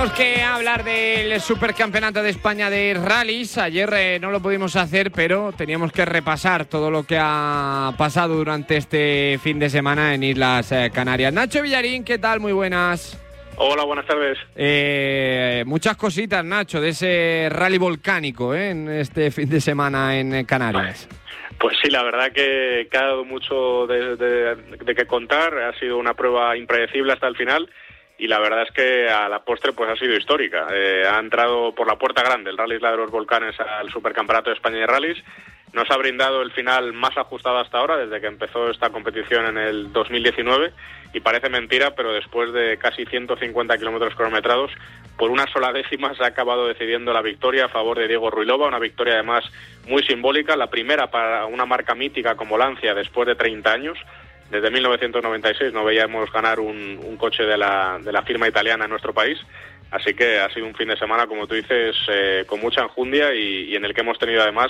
Tenemos que hablar del Supercampeonato de España de rallies. Ayer no lo pudimos hacer, pero teníamos que repasar todo lo que ha pasado durante este fin de semana en Islas Canarias. Nacho Villarín, ¿qué tal? Muy buenas. Hola, buenas tardes. Muchas cositas, Nacho, de ese rally volcánico en este fin de semana en Canarias. Pues sí, la verdad que ha dado mucho de qué contar. Ha sido una prueba impredecible hasta el final. Y la verdad es que a la postre pues ha sido histórica. Ha entrado por la puerta grande el Rally Isla de los Volcanes al Supercampeonato de España de Rallys. Nos ha brindado el final más ajustado hasta ahora, desde que empezó esta competición en el 2019. Y parece mentira, pero después de casi 150 kilómetros cronometrados, por una sola décima se ha acabado decidiendo la victoria a favor de Diego Ruilova. Una victoria además muy simbólica, la primera para una marca mítica como Lancia después de 30 años. Desde 1996 no veíamos ganar un coche de la firma italiana en nuestro país, así que ha sido un fin de semana, como tú dices, con mucha enjundia y en el que hemos tenido además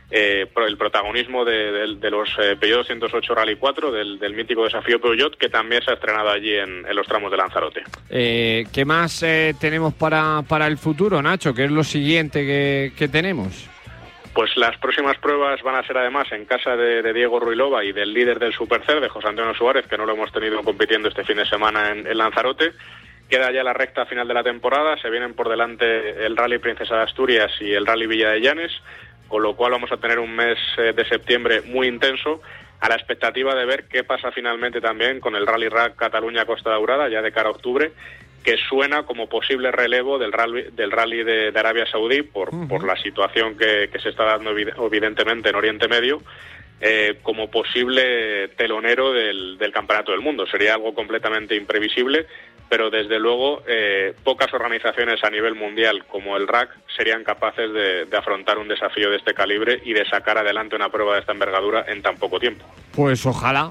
el protagonismo de los Peugeot 208 Rally 4, del mítico desafío Peugeot, que también se ha estrenado allí en los tramos de Lanzarote. ¿Qué más tenemos para el futuro, Nacho? ¿Qué es lo siguiente que tenemos? Pues las próximas pruebas van a ser además en casa de Diego Ruilova y del líder del Supercer, de José Antonio Suárez, que no lo hemos tenido compitiendo este fin de semana en Lanzarote. Queda ya la recta final de la temporada, se vienen por delante el Rally Princesa de Asturias y el Rally Villa de Llanes, con lo cual vamos a tener un mes de septiembre muy intenso, a la expectativa de ver qué pasa finalmente también con el Rally Rack Cataluña Costa Daurada, ya de cara a octubre, que suena como posible relevo del rally de Arabia Saudí por la situación que se está dando evidentemente en Oriente Medio, como posible telonero del Campeonato del Mundo. Sería algo completamente imprevisible, pero desde luego pocas organizaciones a nivel mundial como el RAC serían capaces de afrontar un desafío de este calibre y de sacar adelante una prueba de esta envergadura en tan poco tiempo. Pues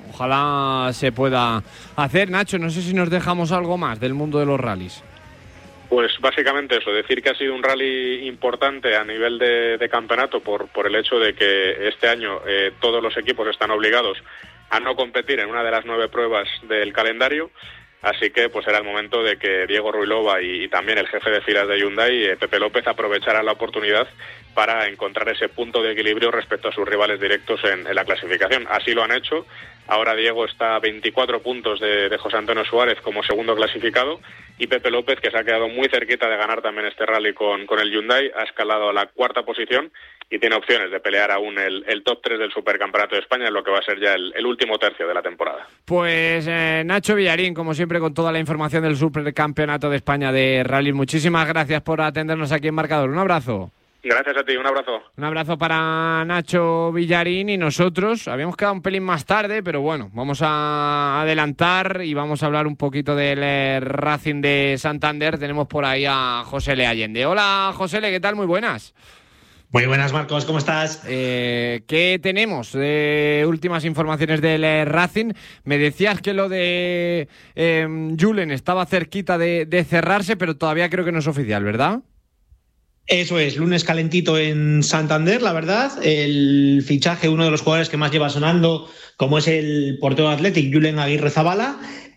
ojalá se pueda hacer. Nacho, no sé si nos dejamos algo más del mundo de los rallies. Pues básicamente eso, decir que ha sido un rally importante a nivel de campeonato por el hecho de que este año todos los equipos están obligados a no competir en una de las 9 pruebas del calendario. Así que pues era el momento de que Diego Ruilova y también el jefe de filas de Hyundai, Pepe López, aprovecharan la oportunidad para encontrar ese punto de equilibrio respecto a sus rivales directos en la clasificación. Así lo han hecho. Ahora Diego está a 24 puntos de José Antonio Suárez como segundo clasificado, y Pepe López, que se ha quedado muy cerquita de ganar también este rally con el Hyundai, ha escalado a la 4ª posición y tiene opciones de pelear aún el top 3 del Supercampeonato de España, en lo que va a ser ya el último tercio de la temporada. Pues Nacho Villarín, como siempre, con toda la información del Supercampeonato de España de rally. Muchísimas gracias por atendernos aquí en Marcador. Un abrazo. Gracias a ti, un abrazo. Un abrazo para Nacho Villarín. Y nosotros habíamos quedado un pelín más tarde, pero bueno, vamos a adelantar y vamos a hablar un poquito del Racing de Santander. Tenemos por ahí a José Le Allende. Hola, José Le, ¿qué tal? Muy buenas. Muy buenas, Marcos, ¿cómo estás? ¿Qué tenemos de últimas informaciones del Racing? Me decías que lo de Julen estaba cerquita de cerrarse, pero todavía creo que no es oficial, ¿verdad? Eso es, lunes calentito en Santander, la verdad. El fichaje, uno de los jugadores que más lleva sonando, como es el portero Athletic, Julen Aguirre Zabala,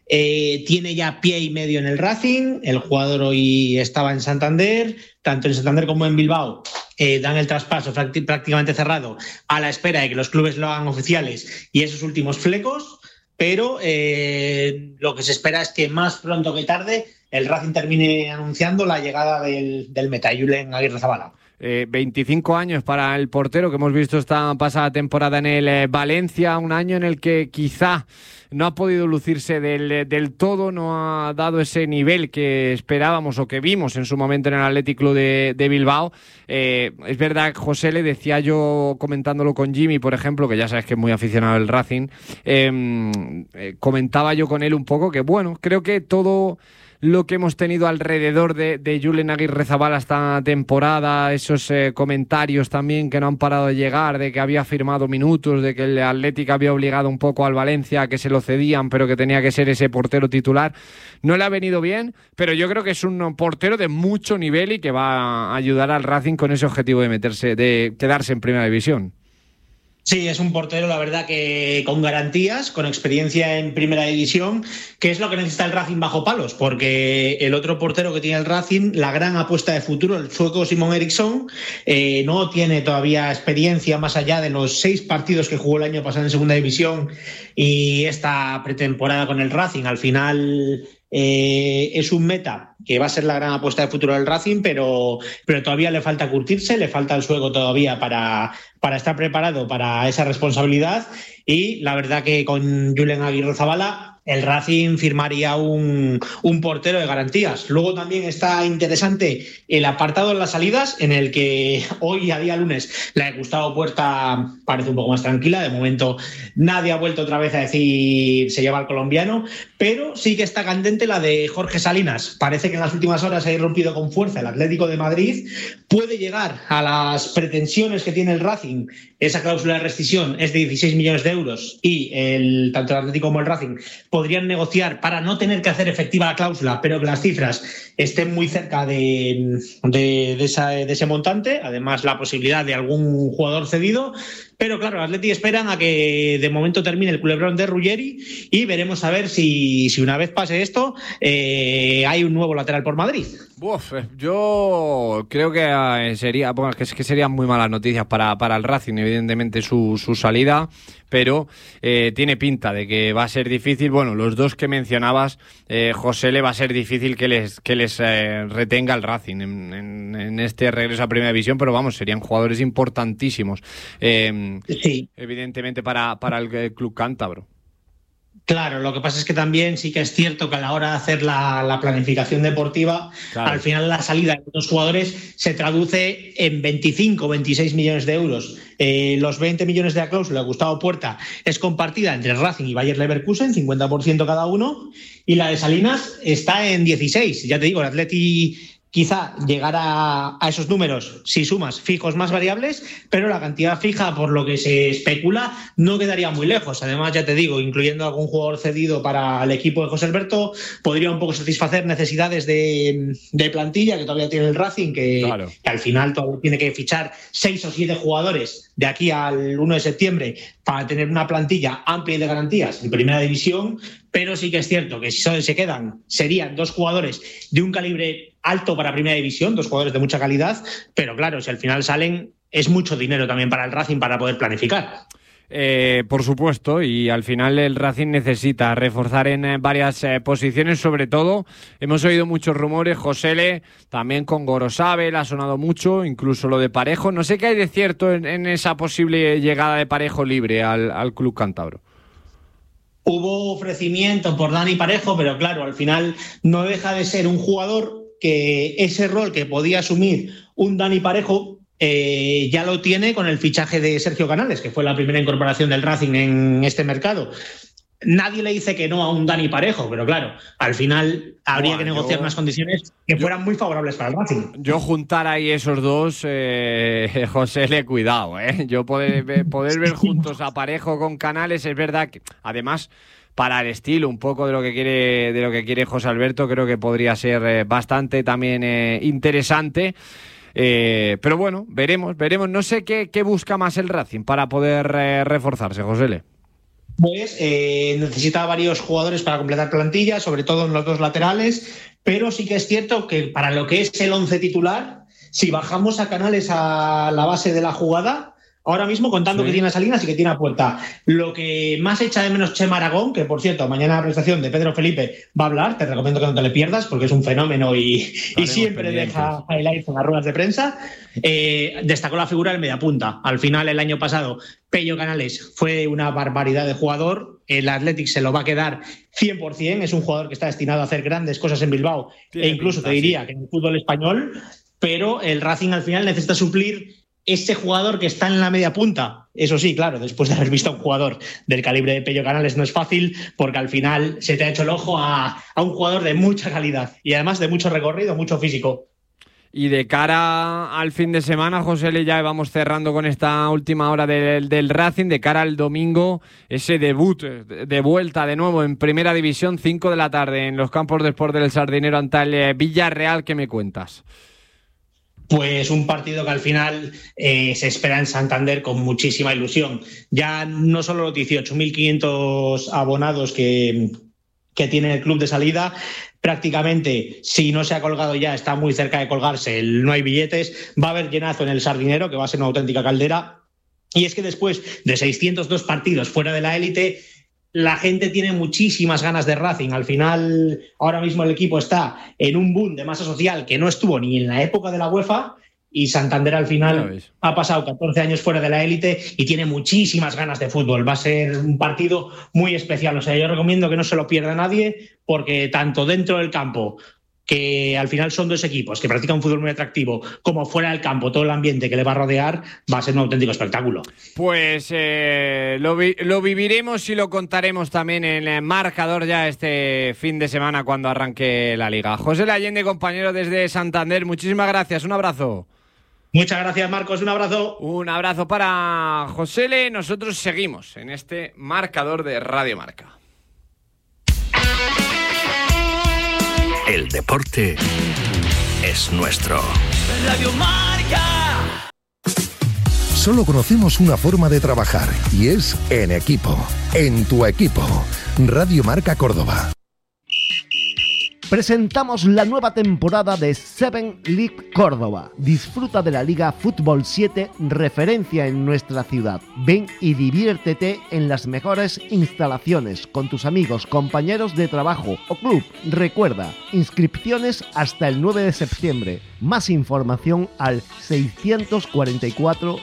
tiene ya pie y medio en el Racing. El jugador hoy estaba en Santander, tanto en Santander como en Bilbao. Dan el traspaso prácticamente cerrado, a la espera de que los clubes lo hagan oficiales y esos últimos flecos, pero lo que se espera es que más pronto que tarde el Racing termine anunciando la llegada del meta, Julen Aguirre Zabala. 25 años para el portero que hemos visto esta pasada temporada en el Valencia, un año en el que quizá no ha podido lucirse del todo, no ha dado ese nivel que esperábamos o que vimos en su momento en el Athletic Club de Bilbao. Es verdad, José, le decía yo comentándolo con Jimmy, por ejemplo, que ya sabes que es muy aficionado al Racing, comentaba yo con él un poco que, bueno, creo que todo lo que hemos tenido alrededor de Julen Aguirre Zabala esta temporada, esos comentarios también que no han parado de llegar, de que había firmado minutos, de que el Atlético había obligado un poco al Valencia a que se lo cedían, pero que tenía que ser ese portero titular, no le ha venido bien, pero yo creo que es un portero de mucho nivel y que va a ayudar al Racing con ese objetivo de quedarse en Primera División. Sí, es un portero, la verdad, que con garantías, con experiencia en primera división, que es lo que necesita el Racing bajo palos, porque el otro portero que tiene el Racing, la gran apuesta de futuro, el sueco Simon Eriksson, no tiene todavía experiencia más allá de los 6 partidos que jugó el año pasado en segunda división y esta pretemporada con el Racing. Al final es un meta que va a ser la gran apuesta de futuro del Racing, pero todavía le falta curtirse, le falta el sueco todavía para estar preparado para esa responsabilidad, y la verdad que con Julen Aguirre Zabala el Racing firmaría un portero de garantías. Luego también está interesante el apartado en las salidas, en el que hoy, a día lunes, la de Gustavo Puerta parece un poco más tranquila. De momento nadie ha vuelto otra vez a decir se lleva al colombiano, pero sí que está candente la de Jorge Salinas. Parece que en las últimas horas ha irrumpido con fuerza el Atlético de Madrid. Puede llegar a las pretensiones que tiene el Racing. Esa cláusula de rescisión es de 16 millones de euros y tanto el Atlético como el Racing podrían negociar para no tener que hacer efectiva la cláusula, pero que las cifras estén muy cerca de ese montante. Además, la posibilidad de algún jugador cedido. Pero claro, el Atleti esperan a que de momento termine el culebrón de Ruggeri y veremos a ver si una vez pase esto hay un nuevo lateral por Madrid. Yo creo que sería, bueno, que serían muy malas noticias para el Racing, evidentemente su salida, pero tiene pinta de que va a ser difícil. Bueno, los dos que mencionabas, José, le va a ser difícil que les retenga el Racing en este regreso a Primera División, pero vamos, serían jugadores importantísimos, sí, evidentemente para el club cántabro. Claro, lo que pasa es que también sí que es cierto que a la hora de hacer la planificación deportiva, claro, al final la salida de los jugadores se traduce en 25 o 26 millones de euros. Los 20 millones de la cláusula de Gustavo Puerta es compartida entre Racing y Bayer Leverkusen, 50% cada uno, y la de Salinas está en 16. Ya te digo, el Atleti quizá llegar a esos números si sumas fijos más variables, pero la cantidad fija, por lo que se especula, no quedaría muy lejos. Además, ya te digo, incluyendo algún jugador cedido para el equipo de José Alberto, podría un poco satisfacer necesidades de plantilla que todavía tiene el Racing, claro, que al final todavía tiene que fichar 6 o 7 jugadores de aquí al 1 de septiembre para tener una plantilla amplia y de garantías en Primera División. Pero sí que es cierto que si solo se quedan, serían 2 jugadores de un calibre alto para Primera División, 2 jugadores de mucha calidad, pero claro, si al final salen, es mucho dinero también para el Racing para poder planificar. Por supuesto, y al final el Racing necesita reforzar en varias posiciones. Sobre todo, hemos oído muchos rumores, Josele, también con Gorosabel ha sonado mucho, incluso lo de Parejo. No sé qué hay de cierto en esa posible llegada de Parejo libre al club cántabro. Hubo ofrecimiento por Dani Parejo, pero claro, al final no deja de ser un jugador que ese rol que podía asumir un Dani Parejo ya lo tiene con el fichaje de Sergio Canales, que fue la primera incorporación del Racing en este mercado. Nadie le dice que no a un Dani Parejo, pero claro, al final habría que negociar unas condiciones que fueran muy favorables para el Racing. Yo juntar ahí esos dos, José, le cuidado, yo poder ver juntos a Parejo con Canales, es verdad que además para el estilo un poco de lo que quiere José Alberto, creo que podría ser bastante también interesante. Pero bueno, veremos. No sé qué busca más el Racing para poder reforzarse, José. Pues necesita varios jugadores para completar plantilla, sobre todo en los 2 laterales, pero sí que es cierto que para lo que es el 11 titular, si bajamos a Canales a la base de la jugada, ahora mismo contando que tiene a Salinas y que tiene a Puerta, lo que más echa de menos Chema Aragón, que por cierto, mañana la presentación de Pedro Felipe va a hablar, te recomiendo que no te le pierdas porque es un fenómeno y siempre deja highlights en las ruedas de prensa. Destacó la figura del mediapunta. Al final, el año pasado, Pello Canales fue una barbaridad de jugador. El Athletic se lo va a quedar 100%. Es un jugador que está destinado a hacer grandes cosas en Bilbao e incluso te diría que en el fútbol español, pero el Racing al final necesita suplir ese jugador que está en la media punta. Eso sí, claro, después de haber visto a un jugador del calibre de Pello Canales no es fácil, porque al final se te ha hecho el ojo a un jugador de mucha calidad y además de mucho recorrido, mucho físico. Y de cara al fin de semana, José, ya vamos cerrando con esta última hora del Racing, de cara al domingo, ese debut de vuelta de nuevo en Primera División, 5 de la tarde en los campos de Sport del Sardinero ante el Villarreal. ¿Qué me cuentas? Pues un partido que al final se espera en Santander con muchísima ilusión. Ya no solo los 18.500 abonados que tiene el club de salida, prácticamente, si no se ha colgado ya, está muy cerca de colgarse, no hay billetes, va a haber llenazo en el Sardinero, que va a ser una auténtica caldera. Y es que después de 602 partidos fuera de la élite, la gente tiene muchísimas ganas de Racing. Al final, ahora mismo el equipo está en un boom de masa social que no estuvo ni en la época de la UEFA, y Santander al final ha pasado 14 años fuera de la élite y tiene muchísimas ganas de fútbol. Va a ser un partido muy especial. O sea, yo recomiendo que no se lo pierda nadie, porque tanto dentro del campo, que al final son dos equipos que practican un fútbol muy atractivo, como fuera del campo, todo el ambiente que le va a rodear, va a ser un auténtico espectáculo. Pues lo viviremos y lo contaremos también en el marcador ya este fin de semana cuando arranque la Liga. José Allende, compañero desde Santander, muchísimas gracias, un abrazo. Muchas gracias, Marcos, un abrazo. Un abrazo para José. Nosotros seguimos en este marcador de Radio Marca. El deporte es nuestro. Radio Marca. Solo conocemos una forma de trabajar y es en equipo. En tu equipo. Radio Marca Córdoba. Presentamos la nueva temporada de 7 League Córdoba. Disfruta de la Liga Fútbol 7, referencia en nuestra ciudad. Ven y diviértete en las mejores instalaciones con tus amigos, compañeros de trabajo o club. Recuerda, inscripciones hasta el 9 de septiembre. Más información al 644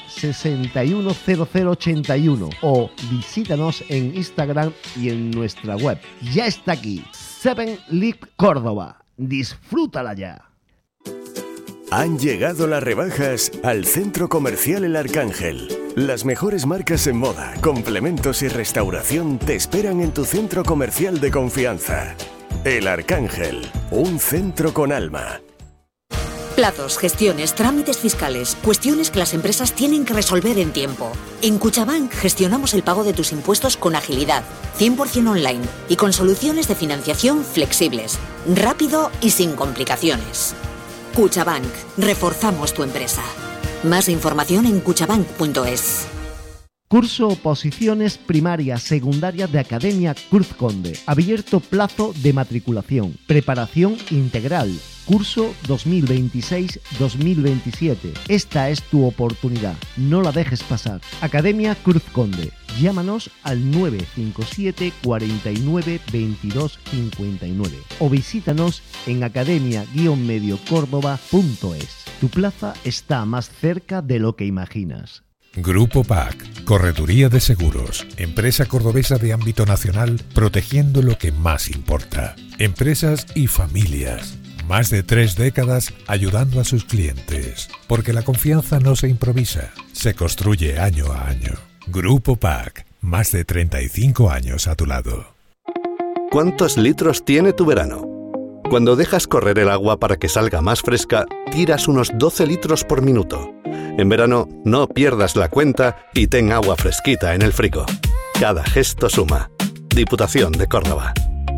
610081 o visítanos en Instagram y en nuestra web. Ya está aquí. 7 League Córdoba. Disfrútala ya. Han llegado las rebajas al Centro Comercial El Arcángel. Las mejores marcas en moda, complementos y restauración te esperan en tu centro comercial de confianza. El Arcángel, un centro con alma. Plazos, gestiones, trámites fiscales, cuestiones que las empresas tienen que resolver en tiempo. En Cuchabank gestionamos el pago de tus impuestos con agilidad, 100% online y con soluciones de financiación flexibles, rápido y sin complicaciones. Cuchabank, reforzamos tu empresa. Más información en cuchabank.es. Curso Oposiciones Primaria Secundaria de Academia Cruz Conde. Abierto plazo de matriculación. Preparación integral. Curso 2026-2027. Esta es tu oportunidad. No la dejes pasar. Academia Cruz Conde. Llámanos al 957 49 22 59 o visítanos en academia-mediocórdoba.es. Tu plaza está más cerca de lo que imaginas. Grupo PAC, Correduría de Seguros, empresa cordobesa de ámbito nacional, protegiendo lo que más importa. Empresas y familias. Más de 3 décadas ayudando a sus clientes. Porque la confianza no se improvisa, se construye año a año. Grupo PAC, más de 35 años a tu lado. ¿Cuántos litros tiene tu verano? Cuando dejas correr el agua para que salga más fresca, tiras unos 12 litros por minuto. En verano, no pierdas la cuenta y ten agua fresquita en el frigo. Cada gesto suma. Diputación de Córdoba.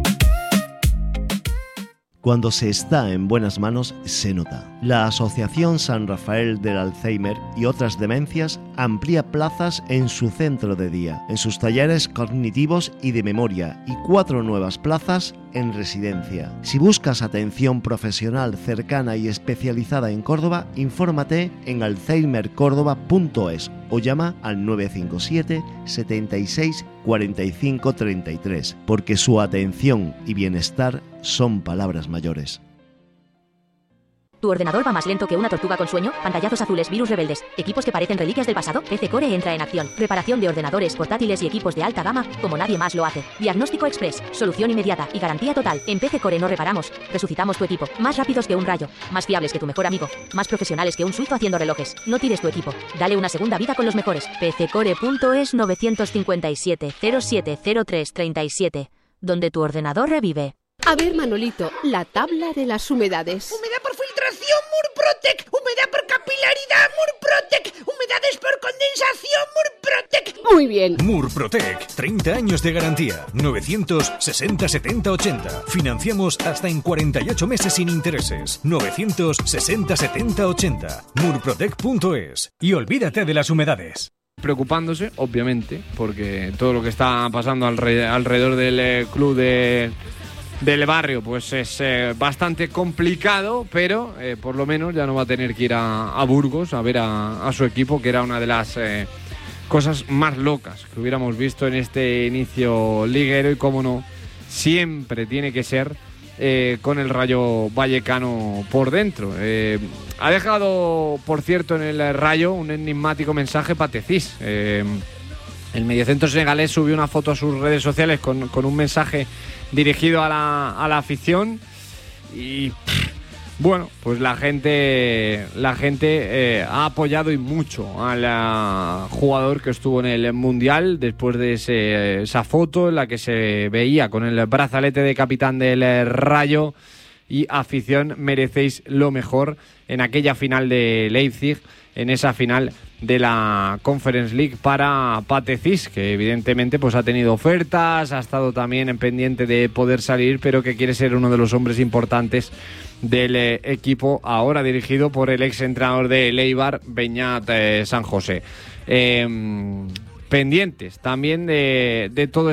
Cuando se está en buenas manos, se nota. La Asociación San Rafael del Alzheimer y otras demencias amplía plazas en su centro de día, en sus talleres cognitivos y de memoria, y 4 nuevas plazas en residencia. Si buscas atención profesional cercana y especializada en Córdoba, infórmate en alzheimercordoba.es o llama al 957 76 45 33, porque su atención y bienestar son palabras mayores. ¿Tu ordenador va más lento que una tortuga con sueño? Pantallazos azules, virus rebeldes, equipos que parecen reliquias del pasado. PC Core entra en acción. Reparación de ordenadores, portátiles y equipos de alta gama como nadie más lo hace. Diagnóstico express, solución inmediata y garantía total. En PC Core no reparamos, resucitamos tu equipo. Más rápidos que un rayo, más fiables que tu mejor amigo, más profesionales que un suizo haciendo relojes. No tires tu equipo, dale una segunda vida con los mejores. PCcore.es 957 0703 37, donde tu ordenador revive. A ver, Manolito, la tabla de las humedades. Humedad por filtración, Murprotec. Humedad por capilaridad, Murprotec. Humedades por condensación, Murprotec. Muy bien. Murprotec, 30 años de garantía. 960 70 80. Financiamos hasta en 48 meses sin intereses. 960 70 80. Murprotec.es. Y olvídate de las humedades. Preocupándose, obviamente, porque todo lo que está pasando alrededor del club del barrio pues es bastante complicado, pero por lo menos ya no va a tener que ir a Burgos a ver a su equipo, que era una de las cosas más locas que hubiéramos visto en este inicio liguero, y cómo no, siempre tiene que ser con el Rayo Vallecano por dentro. Ha dejado, por cierto, en el Rayo un enigmático mensaje Patecís. El mediocentro senegalés subió una foto a sus redes sociales con un mensaje dirigido a la afición, y bueno, pues la gente ha apoyado y mucho al jugador que estuvo en el Mundial después de esa foto en la que se veía con el brazalete de capitán del Rayo. Y afición, merecéis lo mejor en aquella final de Leipzig, en esa final de la Conference League para Patecís, que evidentemente pues ha tenido ofertas, ha estado también en pendiente de poder salir, pero que quiere ser uno de los hombres importantes del equipo, ahora dirigido por el exentrenador de Eibar, Beñat San José. Pendientes también de todo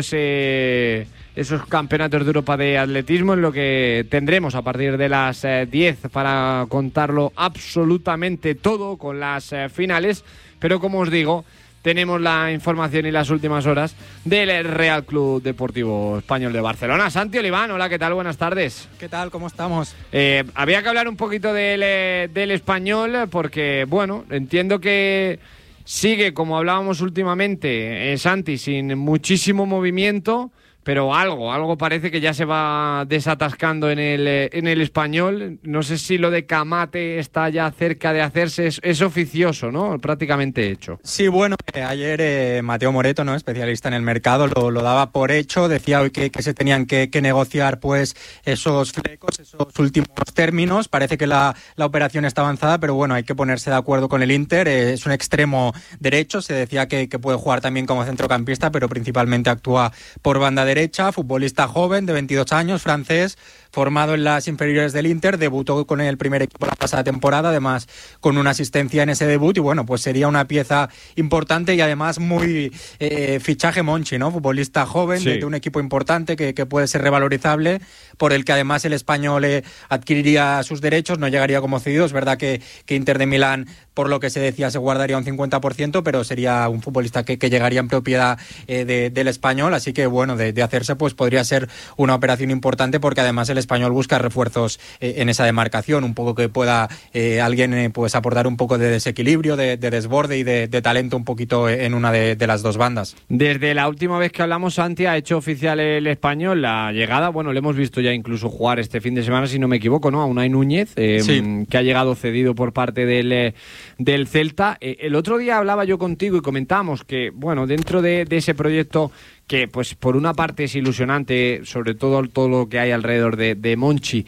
esos campeonatos de Europa de atletismo, en lo que tendremos a partir de las 10 para contarlo absolutamente todo con las finales, pero como os digo, tenemos la información y las últimas horas del Real Club Deportivo Español de Barcelona. Santi Oliván, hola, ¿qué tal? Buenas tardes. ¿Qué tal? ¿Cómo estamos? Había que hablar un poquito del Español, porque, bueno, entiendo que sigue, como hablábamos últimamente, Santi, sin muchísimo movimiento, pero algo parece que ya se va desatascando en el Español. No sé si lo de Camate está ya cerca de hacerse, es oficioso, ¿no? Prácticamente hecho. Sí, bueno, ayer Mateo Moreto, ¿no?, especialista en el mercado, lo daba por hecho. Decía hoy que se tenían que negociar pues esos flecos, esos últimos términos. Parece que la operación está avanzada, pero bueno, hay que ponerse de acuerdo con el Inter. Es un extremo derecho, se decía que puede jugar también como centrocampista, pero principalmente actúa por banda derecha, futbolista joven de 22 años, francés, formado en las inferiores del Inter, debutó con el primer equipo la pasada temporada, además con una asistencia en ese debut, y bueno, pues sería una pieza importante y además muy fichaje Monchi, ¿no? Futbolista joven, sí, de un equipo importante que puede ser revalorizable, por el que además el Español adquiriría sus derechos, no llegaría como cedido. Es verdad que Inter de Milán, por lo que se decía, se guardaría un 50%, pero sería un futbolista que llegaría en propiedad del Español, así que bueno, de hacerse pues podría ser una operación importante, porque además el Español busca refuerzos en esa demarcación, un poco que pueda alguien pues aportar un poco de desequilibrio, de desborde y de talento un poquito en una de las dos bandas. Desde la última vez que hablamos, Santi, ha hecho oficial el Español la llegada, bueno, le hemos visto ya incluso jugar este fin de semana, si no me equivoco, ¿no?, a Unai Núñez, sí, que ha llegado cedido por parte del Celta. El otro día hablaba yo contigo y comentábamos que, bueno, dentro de ese proyecto que, pues, por una parte es ilusionante, sobre todo lo que hay alrededor de Monchi,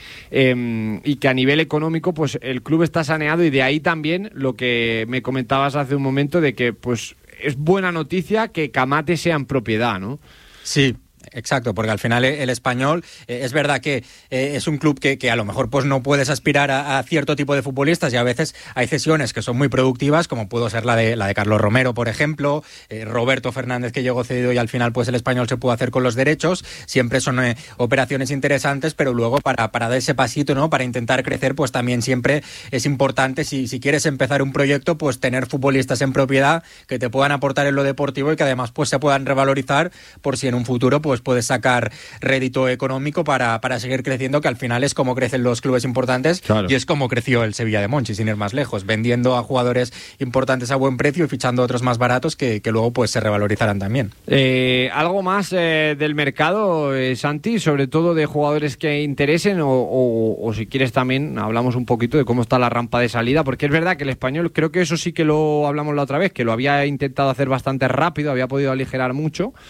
y que a nivel económico, pues, el club está saneado, y de ahí también lo que me comentabas hace un momento de que, pues, es buena noticia que Camate sea en propiedad, ¿no? Sí. Exacto, porque al final el Español es verdad que es un club que a lo mejor pues no puedes aspirar a cierto tipo de futbolistas, y a veces hay cesiones que son muy productivas, como pudo ser la de Carlos Romero, por ejemplo, Roberto Fernández, que llegó cedido y al final pues el Español se pudo hacer con los derechos. Siempre son operaciones interesantes, pero luego para dar ese pasito, ¿no?, para intentar crecer, pues también siempre es importante, si quieres empezar un proyecto, pues tener futbolistas en propiedad que te puedan aportar en lo deportivo y que además pues se puedan revalorizar por si en un futuro pues puedes sacar rédito económico para seguir creciendo, que al final es como crecen los clubes importantes, claro, y es como creció el Sevilla de Monchi, sin ir más lejos, vendiendo a jugadores importantes a buen precio y fichando a otros más baratos que luego pues se revalorizarán también. ¿Algo más del mercado, Santi, sobre todo de jugadores que interesen, o si quieres también hablamos un poquito de cómo está la rampa de salida? Porque es verdad que el Español, creo que eso sí que lo hablamos la otra vez, que lo había intentado hacer bastante rápido, había podido aligerar mucho,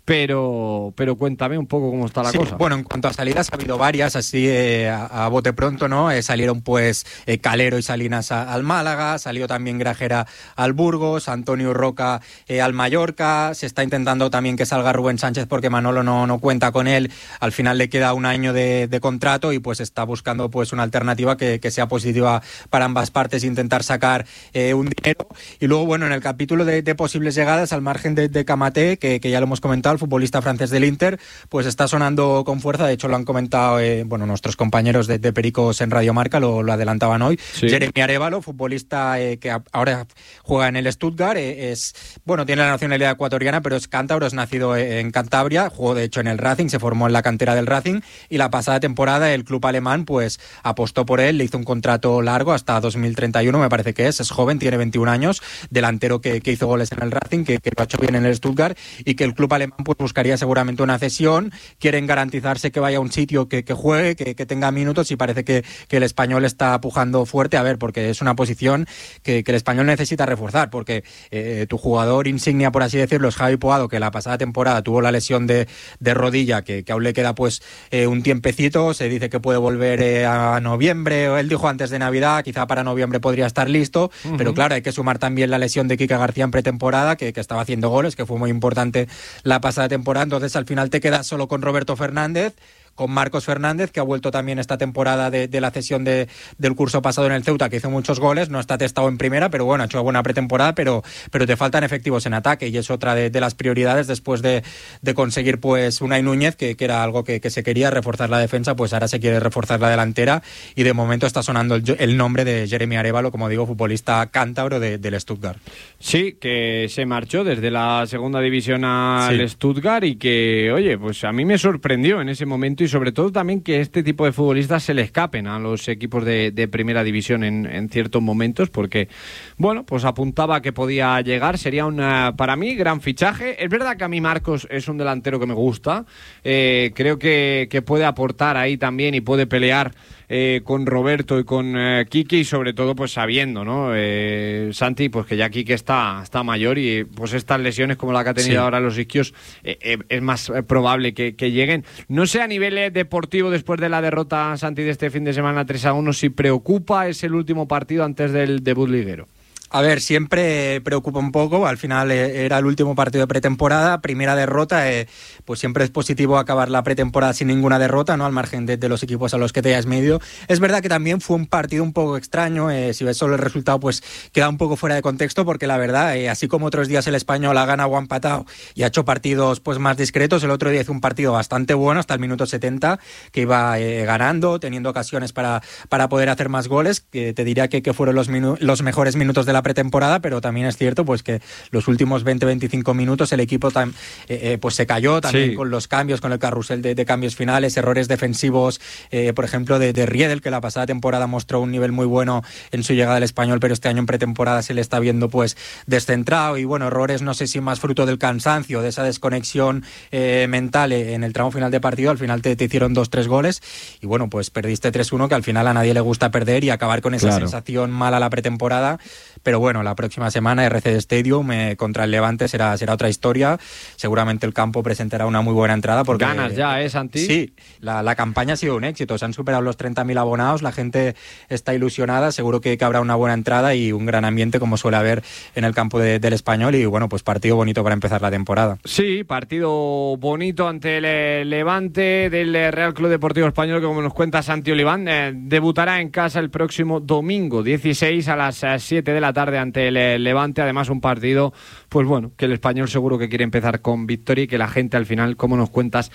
pero cuéntame un poco cómo está la cosa. Bueno, en cuanto a salidas ha habido varias, así a bote pronto, ¿no? Salieron pues Calero y Salinas al Málaga, salió también Grajera al Burgos, Antonio Roca al Mallorca, se está intentando también que salga Rubén Sánchez porque Manolo no cuenta con él, al final le queda un año de contrato y pues está buscando pues una alternativa que sea positiva para ambas partes, intentar sacar un dinero. Y luego, bueno, en el capítulo de posibles llegadas, al margen de Kamaté, que ya lo hemos comentado, el futbolista francés del Inter, pues está sonando con fuerza, de hecho lo han comentado nuestros compañeros de Pericos en Radio Marca, lo adelantaban hoy. Sí. Jeremy Arévalo, futbolista que ahora juega en el Stuttgart, tiene la nacionalidad ecuatoriana, pero es cántabro, es nacido en Cantabria, jugó de hecho en el Racing, se formó en la cantera del Racing, y la pasada temporada el club alemán pues apostó por él, le hizo un contrato largo hasta 2031, me parece que es joven, tiene 21 años, delantero que hizo goles en el Racing, que lo ha hecho bien en el Stuttgart, y que el club alemán pues buscaría seguramente una cesión, quieren garantizarse que vaya a un sitio que juegue, que tenga minutos, y parece que el español está pujando fuerte, porque es una posición que el español necesita reforzar, porque tu jugador insignia, por así decirlo, es Javi Puado, que la pasada temporada tuvo la lesión de rodilla, que aún le queda pues un tiempecito, se dice que puede volver a noviembre, él dijo antes de Navidad, quizá para noviembre podría estar listo, pero claro, hay que sumar también la lesión de Kike García en pretemporada, que estaba haciendo goles, que fue muy importante la pasada temporada, entonces al final te quedas solo con Roberto Fernández, con Marcos Fernández, que ha vuelto también esta temporada de la cesión del curso pasado en el Ceuta, que hizo muchos goles, no está testado en primera, pero bueno, ha hecho buena pretemporada, pero te faltan efectivos en ataque, y es otra de las prioridades después de conseguir pues Unai Núñez, que era algo que se quería, reforzar la defensa, pues ahora se quiere reforzar la delantera, y de momento está sonando el nombre de Jeremy Arévalo, como digo, futbolista cántabro del Stuttgart. Sí, que se marchó desde la segunda división al Stuttgart, y que, oye, pues a mí me sorprendió en ese momento, y sobre todo también que este tipo de futbolistas se le escapen a los equipos de primera división en ciertos momentos, porque, bueno, pues apuntaba que podía llegar, sería para mí, gran fichaje. Es verdad que a mí Marcos es un delantero que me gusta, creo que puede aportar ahí también y puede pelear con Roberto y con Quique, y sobre todo pues sabiendo, ¿no? Santi, pues que ya Quique está mayor, y pues estas lesiones como la que ha tenido ahora los isquios es más probable que lleguen. No sé a nivel deportivo, después de la derrota, Santi, de este fin de semana 3-1, si preocupa, es el último partido antes del debut liguero. A ver, siempre preocupa un poco, al final era el último partido de pretemporada, primera derrota, pues siempre es positivo acabar la pretemporada sin ninguna derrota, ¿no? Al margen de los equipos a los que te hayas medido. Es verdad que también fue un partido un poco extraño, si ves solo el resultado pues queda un poco fuera de contexto, porque la verdad, así como otros días el Español ha ganado o ha empatado y ha hecho partidos pues más discretos, el otro día hizo un partido bastante bueno hasta el minuto 70, que iba ganando, teniendo ocasiones para poder hacer más goles, que te diría que fueron los mejores minutos de la pretemporada, pero también es cierto pues que los últimos 20-25 minutos el equipo pues se cayó también con los cambios, con el carrusel de cambios finales, errores defensivos, por ejemplo de Riedel, que la pasada temporada mostró un nivel muy bueno en su llegada al Español, pero este año en pretemporada se le está viendo pues descentrado, y bueno, errores no sé si más fruto del cansancio, de esa desconexión mental en el tramo final de partido. Al final te hicieron 2-3 goles, y bueno, pues perdiste 3-1, que al final a nadie le gusta perder y acabar con esa sensación mala la pretemporada. Pero bueno, la próxima semana RCD Stadium contra el Levante será otra historia. Seguramente el campo presentará una muy buena entrada. Porque ganas ya, Santi. Sí, la campaña ha sido un éxito. Se han superado los 30.000 abonados, la gente está ilusionada. Seguro que habrá una buena entrada y un gran ambiente, como suele haber en el campo del Español. Y bueno, pues partido bonito para empezar la temporada. Sí, partido bonito ante el Levante del Real Club Deportivo Español, que como nos cuenta Santi Oliván, debutará en casa el próximo domingo 16 a las 7 de la tarde ante el Levante. Además, un partido, pues bueno, que el Español seguro que quiere empezar con victoria, y que la gente al final, como nos cuentas,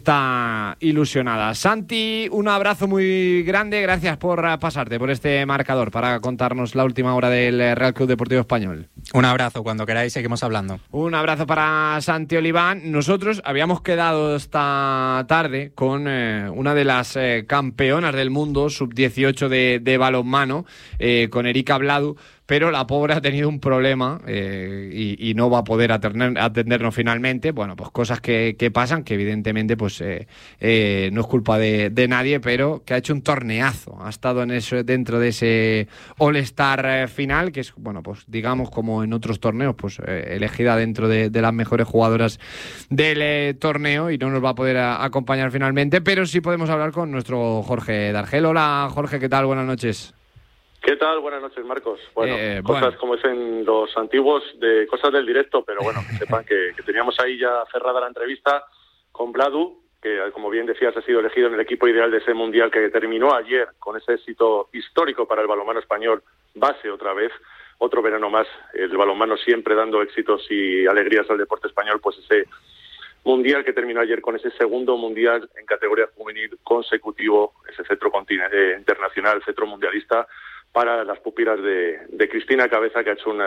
está ilusionada. Santi, un abrazo muy grande, gracias por pasarte por este marcador para contarnos la última hora del Real Club Deportivo Español. Un abrazo, cuando queráis seguimos hablando. Un abrazo para Santi Oliván. Nosotros habíamos quedado esta tarde con una de las campeonas del mundo sub-18 de balonmano, con Erika Bladu, pero la pobre ha tenido un problema y no va a poder atendernos finalmente. Bueno, pues cosas que pasan, que evidentemente pues no es culpa de nadie, pero que ha hecho un torneazo, ha estado dentro de ese All-Star final, que es, bueno, pues digamos como en otros torneos, pues elegida dentro de las mejores jugadoras del torneo, y no nos va a poder acompañar finalmente, pero sí podemos hablar con nuestro Jorge Dargel. Hola Jorge, ¿qué tal? Buenas noches. ¿Qué tal? Buenas noches, Marcos. Bueno, cosas como dicen los antiguos, de cosas del directo, pero bueno, que sepan que teníamos ahí ya cerrada la entrevista con Vladu, que como bien decías ha sido elegido en el equipo ideal de ese Mundial que terminó ayer con ese éxito histórico para el balonmano español, base otra vez, otro verano más, el balonmano siempre dando éxitos y alegrías al deporte español, pues ese Mundial que terminó ayer con ese segundo Mundial en categoría juvenil consecutivo, ese cetro internacional, cetro mundialista, para las pupilas de Cristina Cabeza, que ha hecho un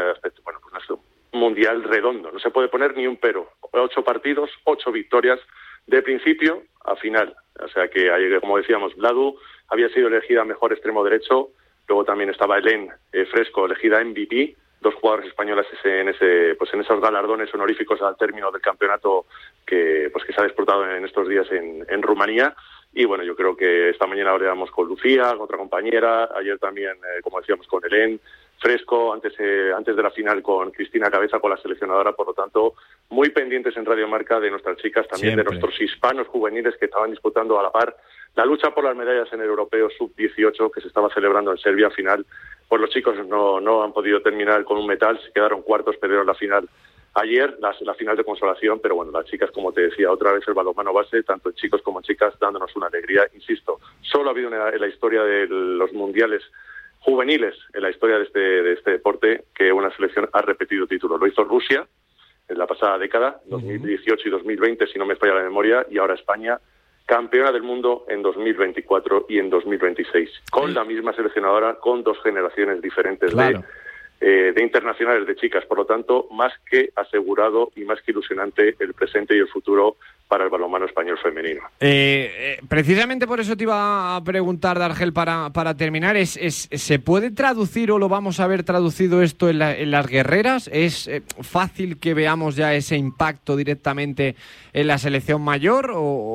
Mundial redondo. No se puede poner ni un pero. 8 partidos, 8 victorias, de principio a final. O sea que, como decíamos, Vladu había sido elegida mejor extremo derecho, luego también estaba Helen Fresco, elegida MVP, 2 jugadoras españolas en esos galardones honoríficos al término del campeonato que se ha disputado en estos días en Rumanía. Y bueno, yo creo que esta mañana hablábamos con Lucía, con otra compañera, ayer también, como decíamos, con Helen Fresco, antes de la final con Cristina Cabeza, con la seleccionadora. Por lo tanto, muy pendientes en Radio Marca de nuestras chicas, también siempre, de nuestros hispanos juveniles que estaban disputando a la par la lucha por las medallas en el Europeo Sub-18 que se estaba celebrando en Serbia. Al final, pues los chicos no han podido terminar con un metal, se quedaron cuartos, perdieron la final ayer, la final de consolación, pero bueno, las chicas, como te decía, otra vez el balonmano base, tanto en chicos como en chicas, dándonos una alegría. Insisto, solo ha habido en la historia de los mundiales juveniles, en la historia de este deporte, que una selección ha repetido títulos. Lo hizo Rusia en la pasada década, 2018 y 2020, si no me falla la memoria, y ahora España, campeona del mundo en 2024 y en 2026, con la misma seleccionadora, con 2 generaciones diferentes de internacionales de chicas. Por lo tanto, más que asegurado y más que ilusionante el presente y el futuro para el balonmano español femenino. Precisamente por eso te iba a preguntar, Dargel, para terminar, ¿se puede traducir o lo vamos a ver traducido esto en las guerreras? ¿Es fácil que veamos ya ese impacto directamente en la selección mayor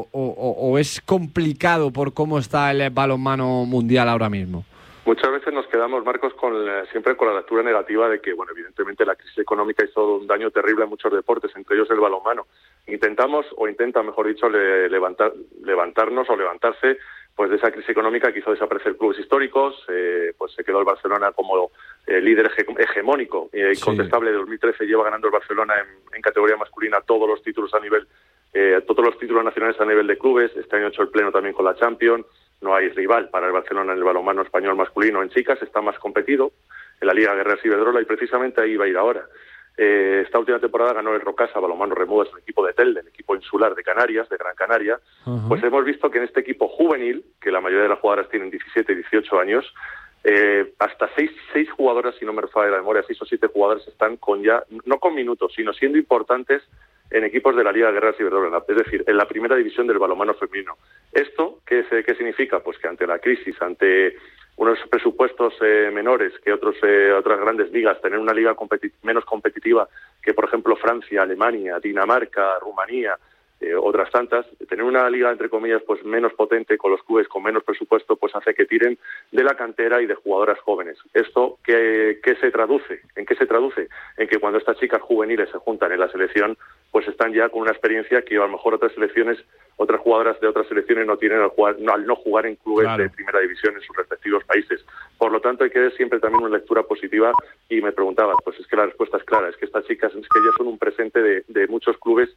o es complicado por cómo está el balonmano mundial ahora mismo? Muchas veces nos quedamos, Marcos, siempre con la lectura negativa de que, bueno, evidentemente la crisis económica hizo un daño terrible a muchos deportes, entre ellos el balonmano. Intenta, mejor dicho, levantarnos o levantarse pues de esa crisis económica que hizo desaparecer clubes históricos. Pues se quedó el Barcelona como líder hegemónico e incontestable. De 2013 lleva ganando el Barcelona en categoría masculina todos los títulos nacionales a nivel de clubes. Este año ha hecho el pleno también con la Champions. No hay rival para el Barcelona en el balonmano español masculino. En chicas está más competido en la Liga Guerreras Iberdrola y precisamente ahí va a ir ahora. Esta última temporada ganó el Rocasa Balonmano Remudas, el equipo de Telde, el equipo insular de Canarias, de Gran Canaria. Pues hemos visto que en este equipo juvenil, que la mayoría de las jugadoras tienen 17 y 18 años, hasta seis jugadoras, si no me falla la memoria, 6 o 7 jugadoras están no con minutos, sino siendo importantes en equipos de la Liga Guerreras Iberdrola, es decir, en la primera división del balonmano femenino. ¿Esto qué significa? Pues que ante la crisis, ante unos presupuestos menores que otras grandes ligas, tener una liga menos competitiva que, por ejemplo, Francia, Alemania, Dinamarca, Rumanía, otras tantas, tener una liga, entre comillas, pues menos potente, con los clubes con menos presupuesto, pues hace que tiren de la cantera y de jugadoras jóvenes. ¿Esto qué se traduce? ¿En qué se traduce? En que cuando estas chicas juveniles se juntan en la selección, pues están ya con una experiencia que a lo mejor otras jugadoras de otras selecciones no tienen al no jugar en clubes de primera división en sus respectivos países. Por lo tanto, hay que ver siempre también una lectura positiva. Y me preguntabas, pues es que la respuesta es clara, es que estas chicas, es que ellas son un presente de muchos clubes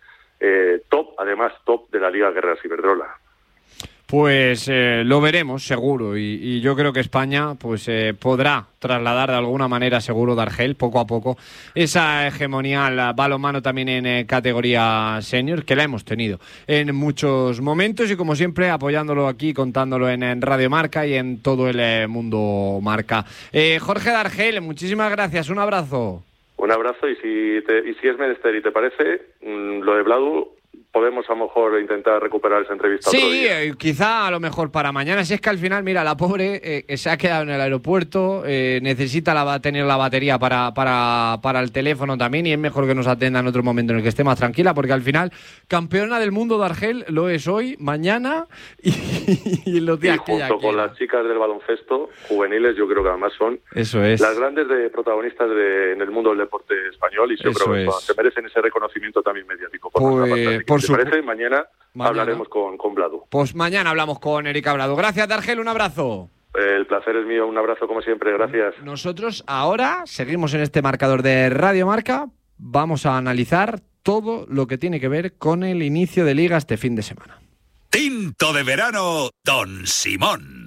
top de la Liga Guerreras Iberdrola. Pues lo veremos seguro y yo creo que España pues podrá trasladar de alguna manera, seguro, Dargel, poco a poco, esa hegemonía al balonmano también en categoría senior, que la hemos tenido en muchos momentos y como siempre apoyándolo aquí, contándolo en Radio Marca y en todo el mundo Marca. Jorge Dargel, muchísimas gracias, un abrazo. Un abrazo y si es menester y te parece, lo de Vladu, podemos a lo mejor intentar recuperar esa entrevista otro día. Quizá a lo mejor para mañana, si es que al final, mira, la pobre se ha quedado en el aeropuerto, necesita tener la batería para el teléfono también, y es mejor que nos atienda en otro momento en el que esté más tranquila, porque al final, campeona del mundo de Argel lo es hoy, mañana y los días que junto con las chicas del baloncesto juveniles, yo creo que además son las grandes protagonistas en el mundo del deporte español, y yo creo que se merecen ese reconocimiento también mediático. Por su parece, mañana hablaremos con Bladu. Pues mañana hablamos con Erika Bladu. Gracias, Dargel, un abrazo. El placer es mío, un abrazo como siempre, gracias. Nosotros ahora seguimos en este marcador de Radio Marca, vamos a analizar todo lo que tiene que ver con el inicio de Liga este fin de semana. Tinto de verano, Don Simón.